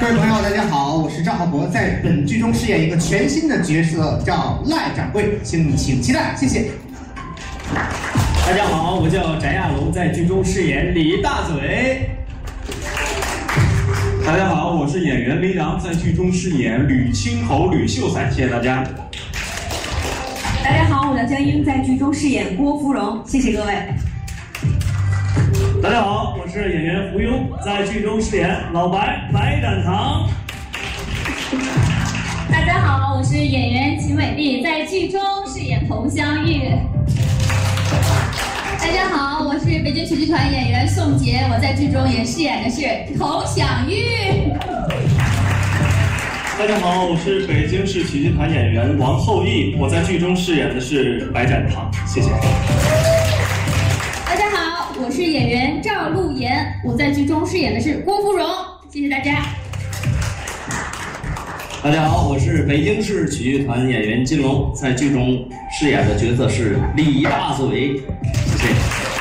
各位朋友，大家好，我是赵浩博，在本剧中饰演一个全新的角色，叫赖掌柜，请期待，谢谢。 大家好，我叫翟亚龙，在剧中饰演李大嘴。 大家好，我是演员林阳，在剧中饰演吕青侯吕秀才，谢谢大家。 大家好，我叫江英，在剧中饰演郭芙蓉，谢谢各位。 大家好，我是演员胡庸，在剧中饰演老白白展堂。 大家好，我是演员秦伟丽，在剧中饰演佟湘玉。大家好，我是北京曲剧团演员宋洁，我在剧中也饰演的是佟湘玉。 大家好，我是北京市曲剧团演员王后羿，我在剧中饰演的是白展堂，谢谢。 大家好，我是演员赵露妍，我在剧中饰演的是郭芙蓉，谢谢大家。 大家好，我是北京市曲剧团演员金龙，在剧中饰演的角色是李大嘴，谢谢。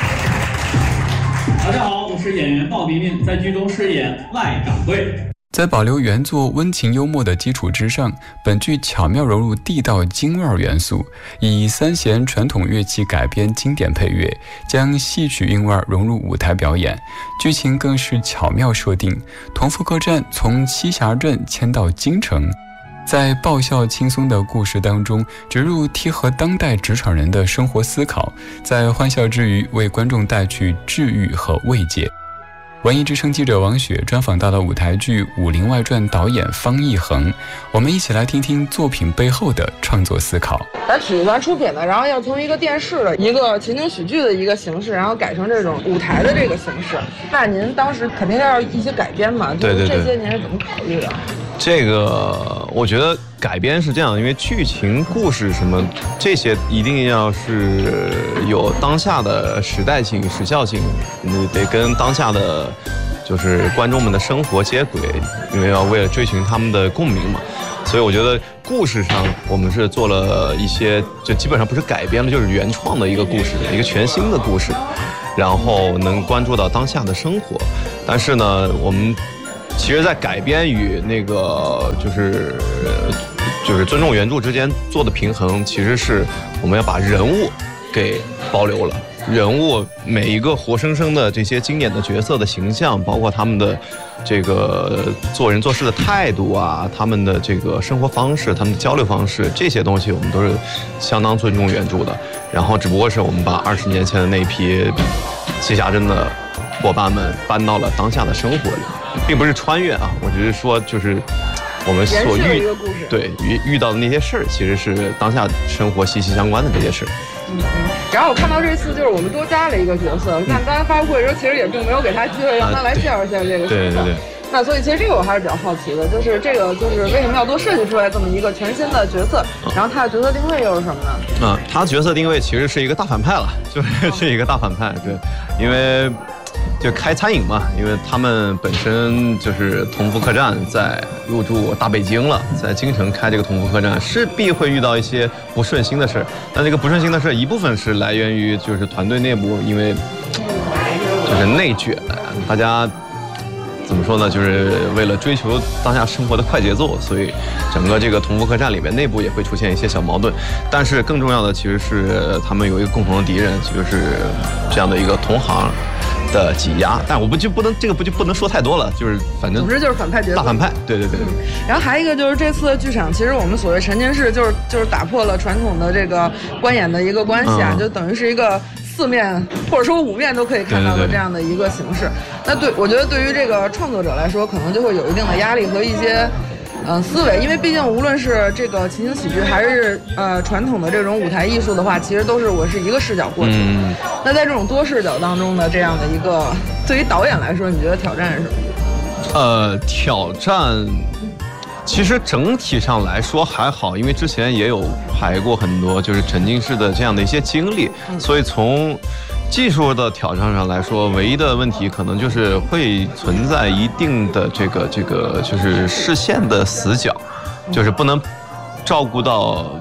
大家好，我是演员鲍彬彬，在剧中饰演赖掌柜。 在保留原作温情幽默的基础之上，本剧巧妙融入地道京味元素，以三弦传统乐器改编经典配乐，将戏曲韵味融入舞台表演。剧情更是巧妙设定，同福客栈从栖霞镇迁到京城，在爆笑轻松的故事当中植入贴合当代职场人的生活思考，在欢笑之余为观众带去治愈和慰藉。文艺之声记者王雪专访到了舞台剧《武林外传》导演方逸恒，我们一起来听听作品背后的创作思考。 咱曲剧团出品的，然后要从一个电视的一个情景喜剧的一个形式，然后改成这种舞台的这个形式。那您当时肯定要一些改编嘛？ 对对对。 这些您是怎么考虑的？ 这个我觉得改编是这样，因为剧情、故事什么这些一定要是有当下的时代性、时效性，得跟当下的就是观众们的生活接轨，因为要为了追寻他们的共鸣嘛。所以我觉得故事上我们是做了一些，就基本上不是改编了，就是原创的一个故事，一个全新的故事，然后能关注到当下的生活。但是呢，我们其实在改编与那个就是尊重原著之间做的平衡，其实是我们要把人物给保留了，人物每一个活生生的这些经典的角色的形象，包括他们的这个做人做事的态度啊，他们的这个生活方式，他们的交流方式，这些东西我们都是相当尊重原著的。然后只不过是我们把20年前的那批栖霞镇的伙伴们搬到了当下的生活里，并不是穿越啊，我只是说就是我们所遇到的那些事儿，其实是当下生活息息相关的这些事儿。 然后我看到这次就是我们多加了一个角色，看刚才发布会的时候，其实也并没有给他机会让他来介绍一下这个角色。对。那所以其实这个我还是比较好奇的，就是这个就是为什么要多设计出来这么一个全新的角色，然后他的角色定位又是什么呢？ 他的角色定位其实是一个大反派了，就是一个大反派，对，因为就开餐饮嘛，因为他们本身就是同福客栈在入驻大北京了，在京城开这个同福客栈，势必会遇到一些不顺心的事。但这个不顺心的事一部分是来源于就是团队内部，因为就是内卷，大家怎么说呢？就是为了追求当下生活的快节奏，所以整个这个同福客栈里面内部也会出现一些小矛盾。但是更重要的其实是他们有一个共同的敌人，就是这样的一个同行的挤压。但我这个不能说太多了，就是反正总之就是反派角色，大反派，对。 然后还有一个就是这次的剧场，其实我们所谓沉浸式就是打破了传统的这个观演的一个关系啊，就等于是一个4面或者说5面都可以看到的这样的一个形式。那我觉得对于这个创作者来说，可能就会有一定的压力和一些思维，因为毕竟无论是这个情景喜剧还是传统的这种舞台艺术的话，其实都是我是一个视角过去的。那在这种多视角当中的这样的一个，对于导演来说，你觉得挑战是什么？ 挑战其实整体上来说还好，因为之前也有排过很多就是沉浸式的这样的一些经历，所以从技术的挑战上来说，唯一的问题可能就是会存在一定的这个就是视线的死角，就是不能照顾到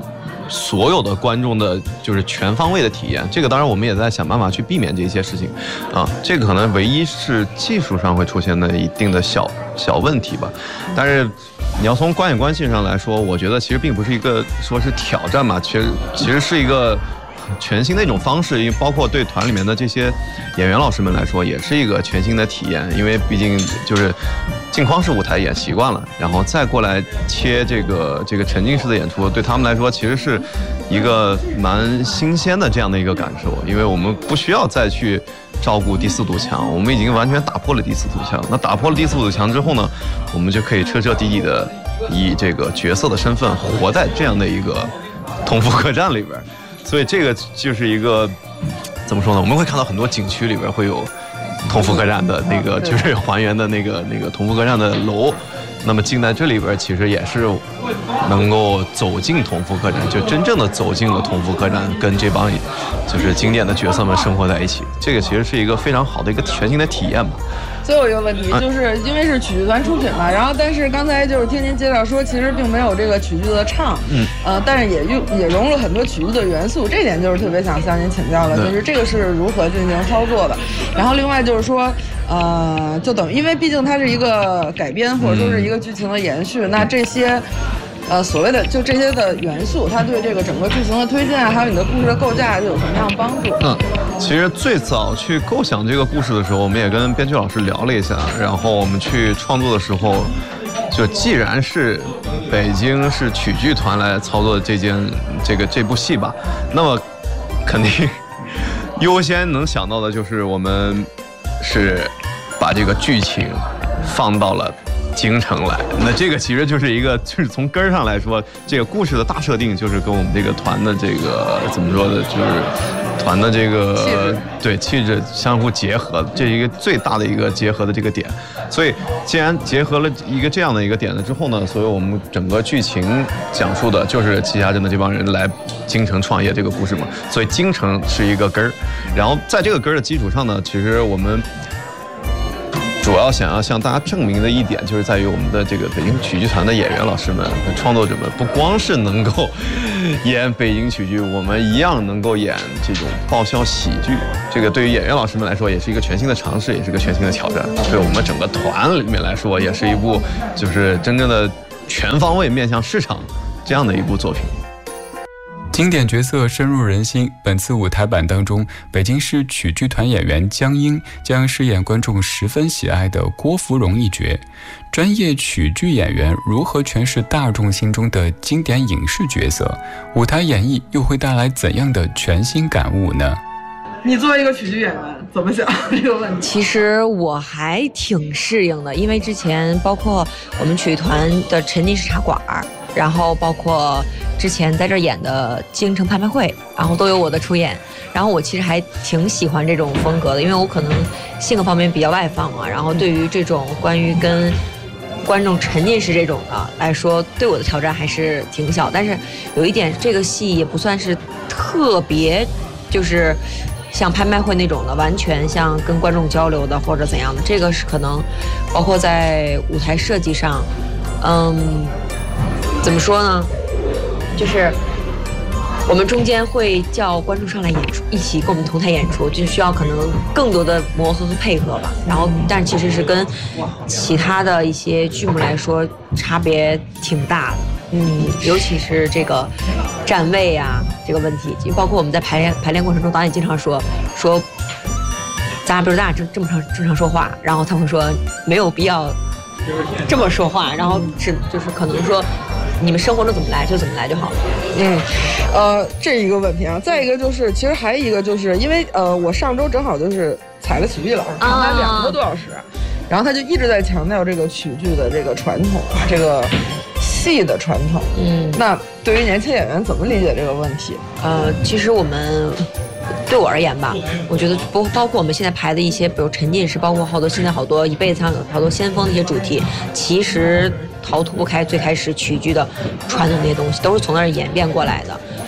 所有的观众的就是全方位的体验。这个当然我们也在想办法去避免这些事情啊，这个可能唯一是技术上会出现的一定的小问题吧。但是你要从观演关系上来说，我觉得其实并不是一个说是挑战嘛，其实是一个全新的一种方式，因为包括对团里面的这些演员老师们来说，也是一个全新的体验。因为毕竟就是镜框式舞台演习惯了，然后再过来切这个沉浸式的演出，对他们来说其实是一个蛮新鲜的这样的一个感受。因为我们不需要再去照顾第4堵墙，我们已经完全打破了第4堵墙。那打破了第4堵墙之后呢，我们就可以彻彻底底的以这个角色的身份活在这样的一个同福客栈里边。所以这个就是一个怎么说呢？我们会看到很多景区里边会有同福客栈的那个，就是还原的那个同福客栈的楼。那么进在这里边，其实也是能够走进同福客栈，就真正的走进了同福客栈，跟这帮就是经典的角色们生活在一起。这个其实是一个非常好的一个全新的体验吧。 最后一个问题就是因为是曲剧团出品嘛，然后但是刚才就是听您介绍说，其实并没有这个曲剧的唱，但是也融入了很多曲剧的元素，这点就是特别想向您请教的，就是这个是如何进行操作的。然后另外就是说，就等于因为毕竟它是一个改编或者说是一个剧情的延续，那这些。所谓的就这些的元素，它对这个整个剧情的推进啊，还有你的故事的构架有什么样的帮助？ 其实最早去构想这个故事的时候，我们也跟编剧老师聊了一下，然后我们去创作的时候，就既然是北京是曲剧团来操作这部戏吧，那么肯定优先能想到的就是我们是把这个剧情放到了京城来。那这个其实就是一个，就是从根儿上来说，这个故事的大设定就是跟我们这个团的这个怎么说的，就是团的这个气质相互结合，这是一个最大的一个结合的这个点。所以既然结合了一个这样的一个点了之后呢，所以我们整个剧情讲述的就是栖霞镇的这帮人来京城创业这个故事嘛。所以京城是一个根儿，然后在这个根儿的基础上呢，其实我们主要想要向大家证明的一点，就是在于我们的这个北京曲剧团的演员老师们、创作者们，不光是能够演北京曲剧，我们一样能够演这种爆笑喜剧。这个对于演员老师们来说，也是一个全新的尝试，也是一个全新的挑战。对我们整个团里面来说，也是一部就是真正的全方位面向市场这样的一部作品。 经典角色深入人心，本次舞台版当中，北京市曲剧团演员江英将饰演观众十分喜爱的郭芙蓉一角。专业曲剧演员如何诠释大众心中的经典影视角色？舞台演绎又会带来怎样的全新感悟呢？ 你作为一个曲剧演员怎么想这个问题？ 其实我还挺适应的，因为之前包括我们曲剧团的沉浸式茶馆，然后包括之前在这演的京城拍卖会，然后都有我的出演。然后我其实还挺喜欢这种风格的，因为我可能性格方面比较外放嘛，然后对于这种关于跟观众沉浸式这种的来说，对我的挑战还是挺小。但是有一点，这个戏也不算是特别就是像拍卖会那种的，完全像跟观众交流的或者怎样的，这个是可能包括在舞台设计上，怎么说呢，就是我们中间会叫观众上来演出，一起跟我们同台演出，就需要可能更多的磨合和配合吧。然后但其实是跟其他的一些剧目来说差别挺大的，尤其是这个站位啊这个问题，就包括我们在排练过程中，导演经常说咱俩比如咱俩正常说话，然后他会说没有必要这么说话，然后就是可能说你们生活中怎么来就怎么来就好了。 这一个问题啊，再一个就是其实还有一个就是因为我上周正好就是采了曲剧老师长达2个多小时，然后他就一直在强调这个曲剧的这个传统，这个戏的传统。那对于年轻演员怎么理解这个问题？ 其实对我而言吧，我觉得包括我们现在排的一些，比如沉浸式，包括现在好多一辈子上有好多先锋的一些主题，其实逃脱不开最开始曲剧的传统那些东西，都是从那儿演变过来的。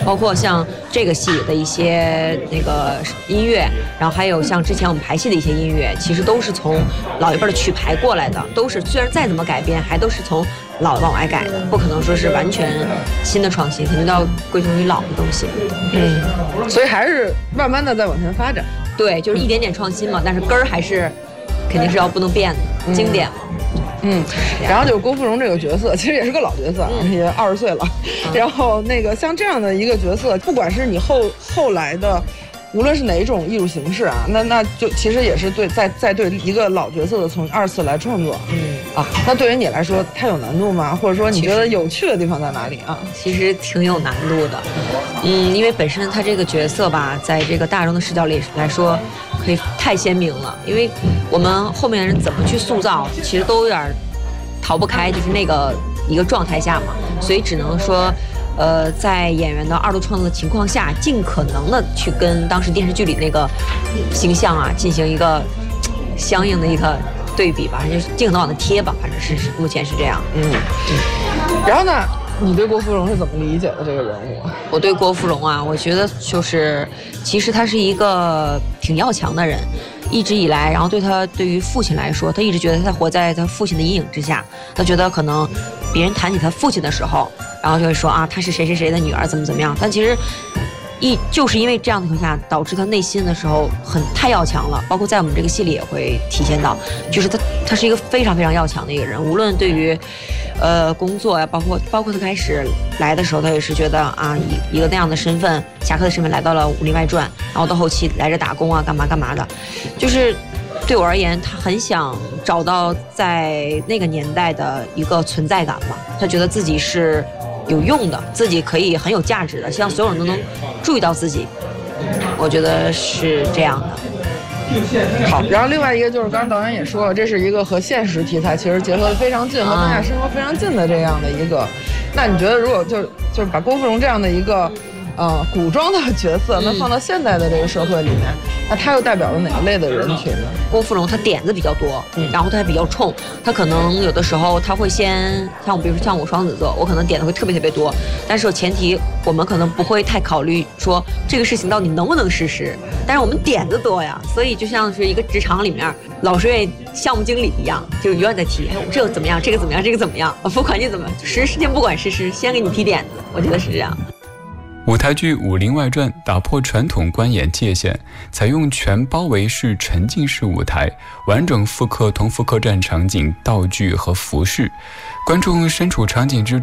包括像这个戏里的一些那个音乐，然后还有像之前我们排戏的一些音乐，其实都是从老一辈的曲牌过来的，都是虽然再怎么改编，还都是从老往外改的，不可能说是完全新的创新，肯定都要归从于老的东西。 所以还是慢慢的在往前发展。 对，就是一点点创新嘛，但是根儿还是肯定是要不能变的，经典嘛。 然后就是郭芙蓉这个角色，其实也是个老角色，也20岁了。然后那个像这样的一个角色，不管是你后来的，无论是哪一种艺术形式啊，那就其实也是在对一个老角色的从2次来创作。那对于你来说，它有难度吗？或者说你觉得有趣的地方在哪里啊？ 其实挺有难度的。因为本身他这个角色吧，在这个大众的视角里来说，可以太鲜明了。因为我们后面人怎么去塑造，其实都有点逃不开，就是那个一个状态下嘛，所以只能说。在演员的2度创作的情况下，尽可能的去跟当时电视剧里那个形象啊进行一个相应的一个对比吧，就是尽可能往那贴吧，反正是目前是这样。 然后呢，你对郭芙蓉是怎么理解的这个人物？ 我对郭芙蓉啊，我觉得就是其实他是一个挺要强的人。一直以来，然后对于父亲来说，他一直觉得他活在他父亲的阴影之下。他觉得可能别人谈起他父亲的时候，然后就会说啊，他是谁谁谁的女儿，怎么样。但其实就是因为这样的情况下，导致他内心的时候太要强了。包括在我们这个戏里也会体现到，就是他是一个非常非常要强的一个人。无论对于工作呀，包括他开始来的时候，他也是觉得啊，一个那样的身份，侠客的身份来到了《武林外传》，然后到后期来这打工啊，干嘛的，就是对我而言，他很想找到在那个年代的一个存在感吧。他觉得自己是有用的，自己可以很有价值的，希望所有人都能注意到自己。我觉得是这样的。 好，然后另外一个就是刚刚导演也说了，这是一个和现实题材其实结合的非常近，和当下生活非常近的这样的一个。那你觉得如果就是把郭芙蓉这样的一个古装的角色，那放到现代的这个社会里面，那它又代表了哪一类的人群呢？ 郭芙蓉她点子比较多，然后她还比较冲，她可能有的时候她会先比如说像我双子座，我可能点的会特别多，但是前提我们可能不会太考虑说这个事情到底能不能实施，但是我们点子多呀，所以就像是一个职场里面老师院项目经理一样，就永远在提，这个怎么样，这个怎么样，这个怎么样，不管你怎么实施，不管实施，先给你提点子，我觉得是这样。 舞台剧《武林外传》打破传统观演界限，采用全包围式沉浸式舞台，完整复刻同福客栈场景、道具和服饰。观众身处场景之中。